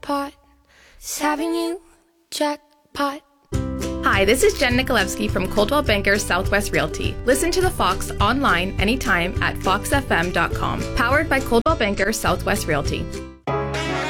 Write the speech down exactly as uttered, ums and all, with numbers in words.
jackpot. It's having you, jackpot. Hi, this is Jen Nikolewski from Coldwell Banker Southwest Realty. Listen to The Fox online anytime at fox f m dot com. Powered by Coldwell Banker Southwest Realty.